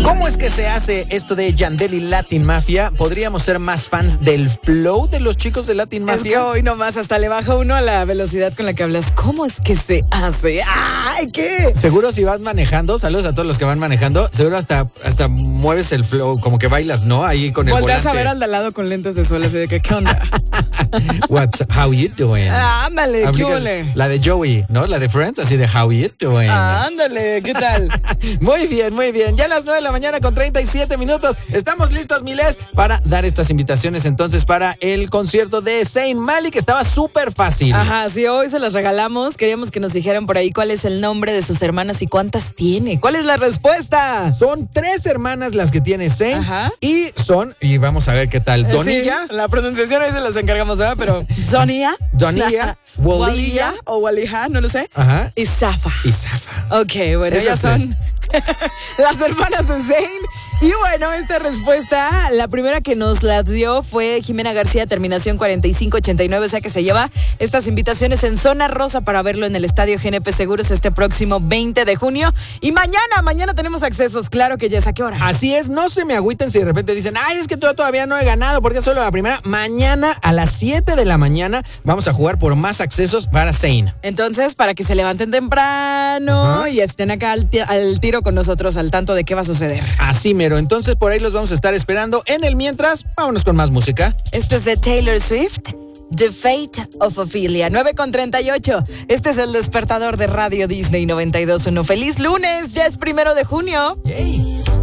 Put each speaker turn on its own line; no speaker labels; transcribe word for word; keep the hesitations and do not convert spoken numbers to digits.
¿Cómo es que se hace esto de Yandel y Latin Mafia? ¿Podríamos ser más fans del flow de los chicos de Latin Mafia?
Es que hoy nomás hasta le baja uno a la velocidad con la que hablas. ¿Cómo es que se hace? ¡Ay, qué!
Seguro si vas manejando, saludos a todos los que van manejando, seguro hasta, hasta mueves el flow, como que bailas, ¿no? Ahí con el
Volteas
volante.
a ver al de al lado con lentes de sol, así de que, ¿qué onda?
What's, how you doing?
Ah, ándale, ¿qué
Aplicas
ole?
la de Joey, ¿no? La de Friends, así de how you doing.
Ah, ándale, ¿qué tal?
Muy bien, muy bien. Ya a las nueve de la mañana con treinta y siete minutos. Estamos listos, Miles, para dar estas invitaciones entonces para el concierto de Zayn Malik. Estaba súper fácil.
Ajá, sí, hoy se las regalamos. Queríamos que nos dijeran por ahí cuál es el nombre de sus hermanas y cuántas tiene. ¿Cuál es la respuesta?
Son tres hermanas las que tiene Zayn.
Ajá.
Y son, y vamos a ver qué tal, Donilla.
Sí, la pronunciación ahí se las encargamos, ¿verdad? Pero Sonia,
Donilla, Waliyah,
Waliyah o Waliyah, no lo sé.
Ajá.
Y Safa.
Y Safa.
Ok, bueno,
Esas
ellas son las hermanas de Zayn. Y bueno, esta respuesta, la primera que nos la dio fue Jimena García, terminación cuarenta y cinco ochenta y nueve, o sea que se lleva estas invitaciones en Zona Rosa para verlo en el Estadio G N P Seguros este próximo veinte de junio. Y mañana, mañana tenemos accesos, claro que ya es. ¿A qué hora?
Así es, no se me agüiten si de repente dicen, ay, es que yo todavía no he ganado porque es solo la primera. Mañana a las siete de la mañana vamos a jugar por más accesos para Zayn.
Entonces, para que se levanten temprano
Ajá.
y estén acá al, ti- al tiro con nosotros, al tanto de qué va a suceder.
Así mero, entonces por ahí los vamos a estar esperando. En el mientras, vámonos con más música.
Esto es de Taylor Swift, The Fate of Ophelia, nueve con treinta y ocho. Este es el despertador de Radio Disney noventa y dos punto uno. ¡Feliz lunes! Ya es primero de junio.
Yay.